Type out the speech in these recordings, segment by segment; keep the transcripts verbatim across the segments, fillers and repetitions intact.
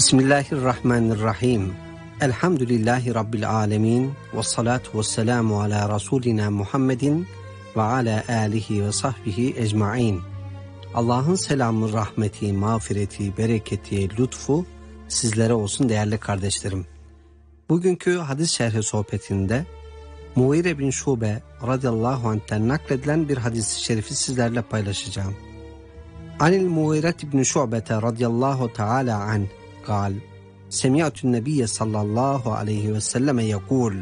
Bismillahirrahmanirrahim. Elhamdülillahi Rabbil alemin. Ve salatu ve selamu ala Resulina Muhammedin ve ala alihi ve sahbihi ecmain. Allah'ın selamı, rahmeti, mağfireti, bereketi, lütfu sizlere olsun değerli kardeşlerim. Bugünkü hadis şerhi sohbetinde Mughire bin Şube radıyallahu anh'ten nakledilen bir hadis-i şerifi sizlerle paylaşacağım. Anil Mughire bin Şube radıyallahu teala anh قال سمعت النبي صلى الله عليه وسلم يقول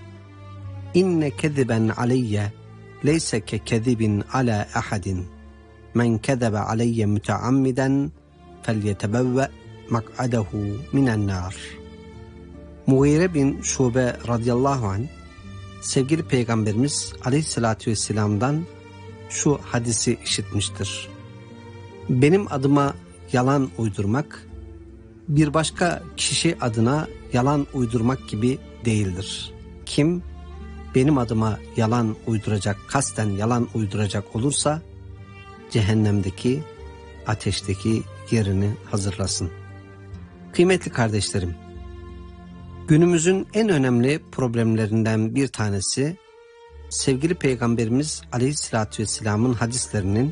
إن كذبا علي ليس ككذب على أحد من كذب علي متعمدا فليتبوأ مقعده من النار. Mughire bin Şube radıyallahu anh sevgili Peygamberimiz aleyhissalatü vesselam'dan şu hadisi işitmiştir. Benim adıma yalan uydurmak bir başka kişi adına yalan uydurmak gibi değildir. Kim benim adıma yalan uyduracak, kasten yalan uyduracak olursa cehennemdeki ateşteki yerini hazırlasın. Kıymetli kardeşlerim, günümüzün en önemli problemlerinden bir tanesi sevgili Peygamberimiz Aleyhisselatü Vesselam'ın hadislerinin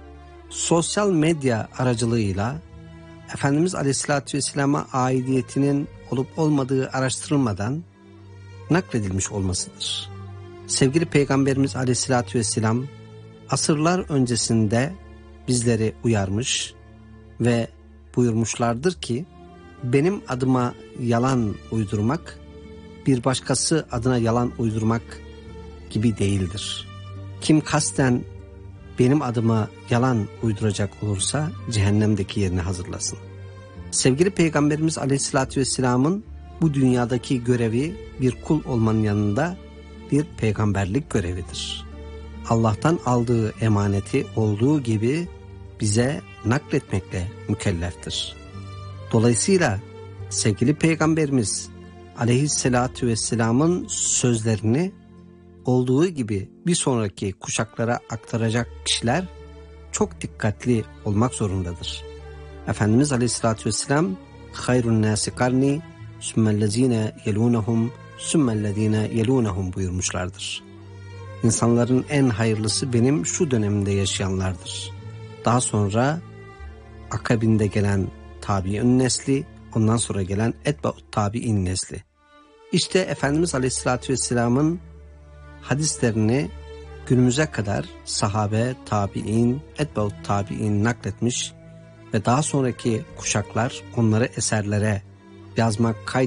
sosyal medya aracılığıyla Efendimiz Aleyhisselatü Vesselam'a aidiyetinin olup olmadığı araştırılmadan nakledilmiş olmasıdır. Sevgili Peygamberimiz Aleyhisselatü Vesselam asırlar öncesinde bizleri uyarmış ve buyurmuşlardır ki benim adıma yalan uydurmak bir başkası adına yalan uydurmak gibi değildir. Kim kasten benim adıma yalan uyduracak olursa cehennemdeki yerini hazırlasın. Sevgili Peygamberimiz Aleyhisselatü Vesselam'ın bu dünyadaki görevi bir kul olmanın yanında bir peygamberlik görevidir. Allah'tan aldığı emaneti olduğu gibi bize nakletmekle mükelleftir. Dolayısıyla sevgili Peygamberimiz Aleyhisselatü Vesselam'ın sözlerini olduğu gibi bir sonraki kuşaklara aktaracak kişiler çok dikkatli olmak zorundadır. Efendimiz Aleyhisselatü Vesselam hayrun nâsi karni sümmellezîne yelûnehum sümmellezîne yelûnehum buyurmuşlardır. İnsanların en hayırlısı benim şu dönemde yaşayanlardır. Daha sonra akabinde gelen tabi'in nesli, ondan sonra gelen etba'ut tabi'in nesli. İşte Efendimiz Aleyhisselatü Vesselam'ın hadislerini günümüze kadar sahabe, tabi'in, etba'ut tabi'in nakletmiş ve daha sonraki kuşaklar onları eserlere yazmak, kaydetmek